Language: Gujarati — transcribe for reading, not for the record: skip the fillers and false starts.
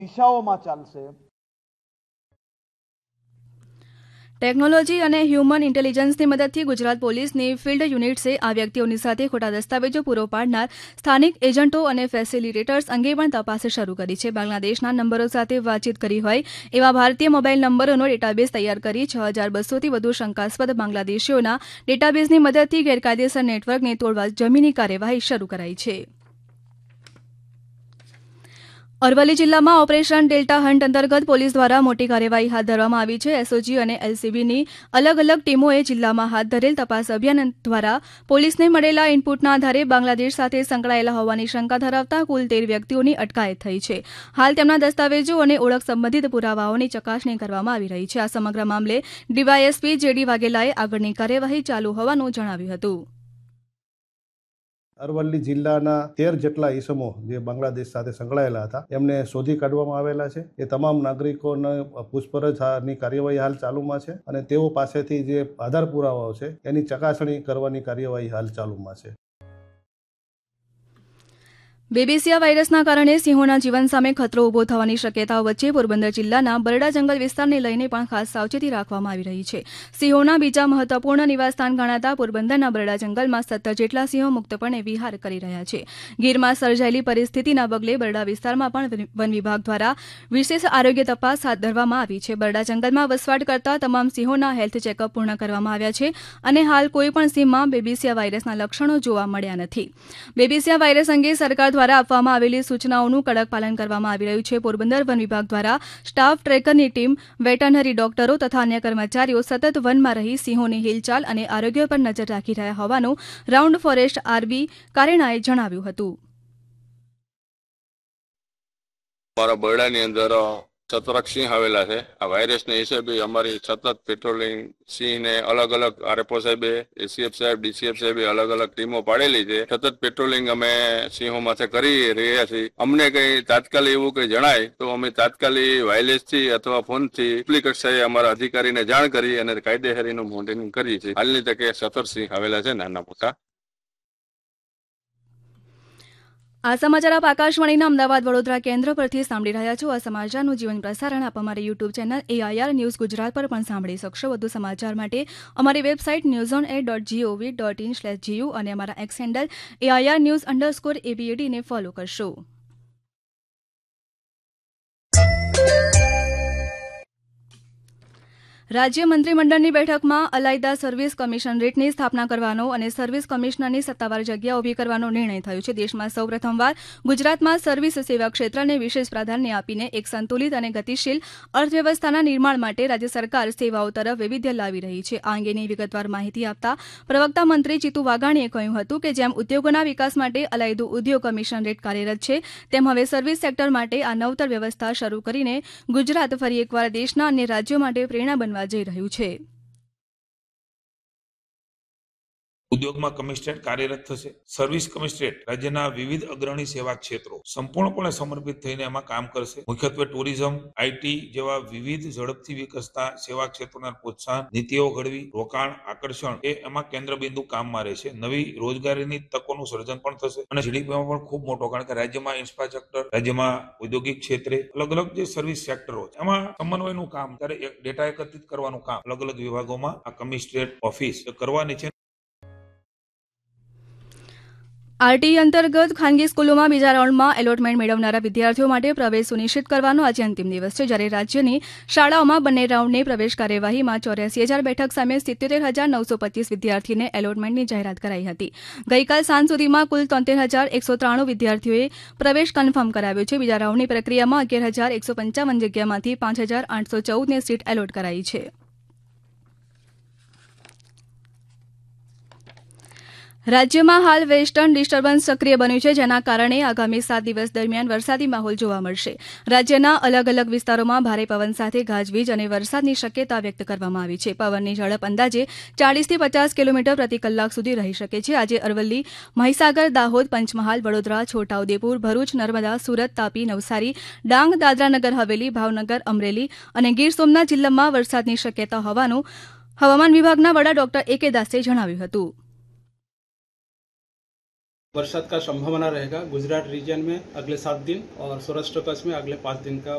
દિશાઓમાં ચાલશે। ટેકનોલોજી અને હ્યુમન ઇન્ટેલિજન્સની મદદથી ગુજરાત પોલીસની ફિલ્ડ યુનિટ્સે આ વ્યક્તિઓની સાથે ખોટા દસ્તાવેજો પૂરો પાડનાર સ્થાનિક એજન્ટો અને ફેસિલિટેટર્સ અંગે પણ તપાસ શરૂ કરી છે। બાંગ્લાદેશના નંબરો સાથે વાતચીત કરી હોય એવા ભારતીય મોબાઈલ નંબરોનો ડેટાબેઝ તૈયાર કરી 6200થી વધુ શંકાસ્પદ બાંગ્લાદેશીઓના ડેટાબેઝની મદદથી ગેરકાયદેસર નેટવર્કને તોડવા જમીની કાર્યવાહી શરૂ કરાઈ છે। અરવલ્લી જિલ્લામાં ઓપરેશન ડેલ્ટા હન્ટ અંતર્ગત પોલીસ દ્વારા મોટી કાર્યવાહી હાથ ધરવામાં આવી છે। એસઓજી અને એલસીબીની અલગ અલગ ટીમોએ જિલ્લામાં હાથ ધરેલ તપાસ અભિયાન દ્વારા પોલીસને મળેલા ઇનપુટના આધારે બાંગ્લાદેશ સાથે સંકળાયેલા હોવાની શંકા ધરાવતા કુલ 13 વ્યક્તિઓની અટકાયત થઈ છે। હાલ તેમના દસ્તાવેજો અને ઓળખ સંબંધિત પુરાવાઓની ચકાસણી કરવામાં આવી રહી છે। આ સમગ્ર મામલે ડીવાયએસપી જેડી વાઘેલાએ આગળની કાર્યવાહી ચાલુ હોવાનું જણાવ્યું હતું। અરવલ્લી જિલ્લાના 13 જેટલા ઈસમો જે બાંગ્લાદેશ સાથે સંકળાયેલા હતા એમને શોધી કાઢવામાં આવેલા છે। એ તમામ નાગરિકોને પૂછપરછની કાર્યવાહી હાલ ચાલુમાં છે અને તેઓ પાસેથી જે આધાર પુરાવાઓ છે એની ચકાસણી કરવાની કાર્યવાહી હાલ ચાલુમાં છે। બેબીસિયા વાયરસના કારણે સિંહોના જીવન સામે ખતરો ઉભો થવાની શક્યતાઓ વચ્ચે પોરબંદર જિલ્લાના બરડા જંગલ વિસ્તારને લઈને પણ ખાસ સાવચેતી રાખવામાં આવી રહી છે। સિંહોના બીજા મહત્વપૂર્ણ નિવાસસ્થાન ગણાતા પોરબંદરના બરડા જંગલમાં 17 જેટલા સિંહો મુક્તપણે વિહાર કરી રહ્યા છે। ગીરમાં સર્જાયેલી પરિસ્થિતિના પગલે બરડા વિસ્તારમાં પણ વન વિભાગ દ્વારા વિશેષ આરોગ્ય તપાસ હાથ ધરવામાં આવી છે। બરડા જંગલમાં વસવાટ કરતા તમામ સિંહોના હેલ્થ ચેકઅપ પૂર્ણ કરવામાં આવ્યા છે અને હાલ કોઈપણ સિંહમાં બેબીસિયા વાયરસના લક્ષણો જોવા મળ્યા નથી। બેબીસિયા વાયરસ અંગે સરકાર દ્વારા આપવામાં આવેલી સૂચનાઓનું કડક પાલન કરવામાં આવી રહ્યું છે। પોરબંદર વન વિભાગ દ્વારા સ્ટાફ ટ્રેકરની ટીમ, વેટરનરી ડોક્ટરો તથા અન્ય કર્મચારીઓ સતત વનમાં રહી સિંહોની હિલચાલ અને આરોગ્ય પર નજર રાખી રહ્યા હોવાનું રાઉન્ડ ફોરેસ્ટ આરબી કારેણાએ જણાવ્યું હતું। અમારા બરડાની અંદર 17 સિંહ આવેલા છે। આ વાયરસને હિસાબે અમારી સતત પેટ્રોલિંગ સિંહને અલગ અલગ આરએફઓ સાહેબે, એસીએફ સાહેબ, ડીસીએફ સાહેબે અલગ અલગ ટીમો પાડેલી છે। સતત પેટ્રોલિંગ અમે સિંહો માથે કરી રહ્યા છીએ। અમને કઈ તાત્કાલિક એવું કઈ જણાય તો અમે તાત્કાલિક વાયરલેસ થી અથવા ફોન થી ઉપલી કક્ષાએ અમારા અધિકારીને જાણ કરી અને કાયદેસરીનું મોનિટરિંગ કરીએ છીએ। હાલની તકે 17 સિંહ આવેલા છે નાના મોટા। આ સમાચાર આપ આકાશવાણીના અમદાવાદ વડોદરા કેન્દ્ર પરથી સાંભળી રહ્યા છો। આ સમાચારનું જીવન પ્રસારણ આપ અમારી YouTube channel AIR news Gujarat પર પણ સાંભળી શકશો। વધુ સમાચાર માટે અમારી વેબસાઇટ newsonair.gov.in/gu અને અમારા એક્સ હેન્ડલ AIR_news_ABAD ને ફોલો કરશો। રાજ્ય મંત્રીમંડળની બેઠકમાં અલાયદા સર્વિસ કમિશનરેટની સ્થાપના કરવાનો અને સર્વિસ કમિશનરની સત્તાવાર જગ્યા ઊભી કરવાનો નિર્ણય થયો છે। દેશમાં સૌ પ્રથમવાર ગુજરાતમાં સર્વિસ સેવા ક્ષેત્રને વિશેષ પ્રાધાન્ય આપીને એક સંતુલિત અને ગતિશીલ અર્થવ્યવસ્થાના નિર્માણ માટે રાજ્ય સરકાર સેવાઓ તરફ વૈવિધ્ય લાવી રહી છે। આ અંગેની વિગતવાર માહિતી આપતા પ્રવક્તા મંત્રી જીતુ વાઘાણીએ કહ્યું હતું કે જેમ ઉદ્યોગોના વિકાસ માટે અલાયદું ઉદ્યોગ કમિશનરેટ કાર્યરત છે તેમ હવે સર્વિસ સેક્ટર માટે આ નવતર વ્યવસ્થા શરૂ કરીને ગુજરાત ફરી એકવાર દેશના અન્ય રાજ્યો માટે પ્રેરણા બનવા જઈ રહ્યું છે। ઉદ્યોગમાં કમિશનરેટ કાર્યરત થશે। સર્વિસ કમિશનરેટ રાજ્યના વિવિધ અગ્રણી સેવા ક્ષેત્રો સંપૂર્ણપણે સમર્પિત થઈને એમાં કામ કરશે। મુખ્યત્વે ટુરિઝમ, આઈટી જેવા વિવિધ ઝડપથી વિકસતા સેવા ક્ષેત્રોના પ્રોત્સાહન, નીતિઓ ઘડવી, રોકાણ, આકર્ષણ એ એમાં કેન્દ્ર બિંદુ કામમાં રહેશે। નવી રોજગારીની તકોનું સર્જન પણ થશે અને જીડીપીમાં પણ ખૂબ મોટો, કારણ કે રાજ્યમાં ઇન્ફ્રાસ્ટ્રક્ચર, રાજ્યમાં ઔદ્યોગિક ક્ષેત્રે અલગ અલગ જે સર્વિસ સેક્ટરો છે એમાં સમન્વયનું કામ, ત્યારે ડેટા એકત્રિત કરવાનું કામ અલગ અલગ વિભાગોમાં આ કમિશનરેટ ઓફિસ કરવાની છે। આરટીઈ અંતર્ગત ખાનગી સ્કૂલોમાં બીજા રાઉન્ડમાં એલોટમેન્ટ મેળવનારા વિદ્યાર્થીઓ માટે પ્રવેશ સુનિશ્ચિત કરવાનો આજે અંતિમ દિવસ છે। જ્યારે રાજ્યની શાળાઓમાં બંને રાઉન્ડની પ્રવેશ કાર્યવાહીમાં 84,000 બેઠક સામે 77,925 વિદ્યાર્થીને એલોટમેન્ટની જાહેરાત કરાઈ હતી। ગઈકાલ સાંજ સુધીમાં કુલ 73,193 વિદ્યાર્થીઓએ પ્રવેશ કન્ફર્મ કરાવ્યો છે। બીજા રાઉન્ડની પ્રક્રિયામાં 11,155 જગ્યામાંથી 5,814ને સીટ એલોટ કરાઈ છે। રાજ્યમાં હાલ વેસ્ટર્ન ડિસ્ટર્બન્સ સક્રિય બન્યું છે, જેના કારણે આગામી 7 દિવસ દરમિયાન વરસાદી માહોલ જોવા મળશે। રાજ્યના અલગ અલગ વિસ્તારોમાં ભારે પવન સાથે ગાજવીજ અને વરસાદની શક્યતા વ્યક્ત કરવામાં આવી છે। પવનની ઝડપ અંદાજે 40થી 50 કિલોમીટર પ્રતિ કલાક સુધી રહી શકે છે। આજે અરવલ્લી, મહીસાગર, દાહોદ, પંચમહાલ, વડોદરા, છોટાઉદેપુર, ભરૂચ, નર્મદા, સુરત, તાપી, નવસારી, ડાંગ, દાદરાનગર હવેલી, ભાવનગર, અમરેલી અને ગીર સોમનાથ જિલ્લામાં વરસાદની શક્યતા હોવાનું હવામાન વિભાગના વડા ડોક્ટર AK દાસે જણાવ્યું હતું। बरसात का संभावना रहेगा गुजरात रीजन में अगले 7 दिन और सौराष्ट्र कच्छ में अगले 5 दिन का